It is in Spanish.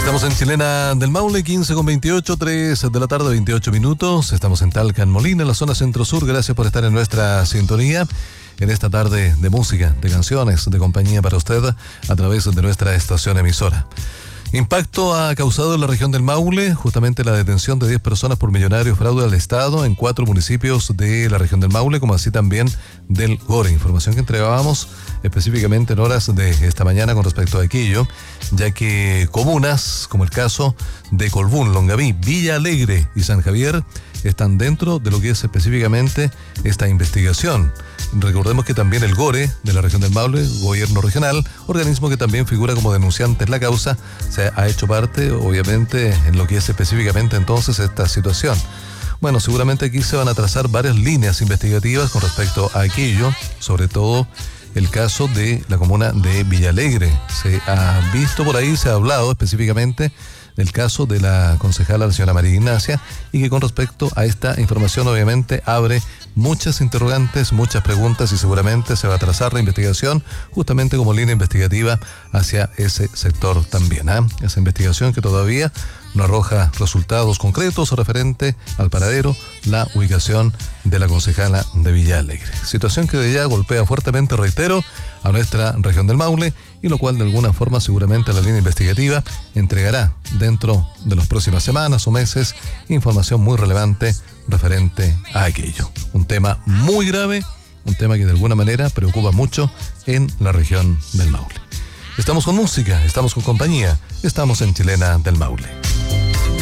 Estamos en Chilena del Maule, 15:28, 3 de la tarde, 28 minutos. Estamos en Talca, en Molina, en la zona centro-sur. Gracias por estar en nuestra sintonía en esta tarde de música, de canciones, de compañía para usted a través de nuestra estación emisora. Impacto ha causado en la región del Maule justamente la detención de 10 personas por millonario fraude al Estado en 4 municipios de la región del Maule, como así también del Gore. Información que entregábamos específicamente en horas de esta mañana con respecto a aquello, ya que comunas como el caso de Colbún, Longaví, Villa Alegre y San Javier están dentro de lo que es específicamente esta investigación. Recordemos que también el Gore de la región del Maule, gobierno regional, organismo que también figura como denunciante en la causa, se ha hecho parte, obviamente, en lo que es específicamente entonces esta situación. Bueno, seguramente aquí se van a trazar varias líneas investigativas con respecto a aquello, sobre todo el caso de la comuna de Villa Alegre. Se ha visto por ahí, se ha hablado específicamente del caso de la concejala, la señora María Ignacia, y que con respecto a esta información obviamente abre muchas interrogantes, muchas preguntas, y seguramente se va a trazar la investigación justamente como línea investigativa hacia ese sector también. Esa investigación que todavía no arroja resultados concretos referente al paradero, la ubicación de la concejala de Villa Alegre. Situación que de ya golpea fuertemente, reitero, a nuestra región del Maule, y lo cual de alguna forma seguramente la línea investigativa entregará dentro de las próximas semanas o meses información muy relevante referente a aquello. Un tema muy grave, un tema que de alguna manera preocupa mucho en la región del Maule. Estamos con música, estamos con compañía, estamos en Chilena del Maule.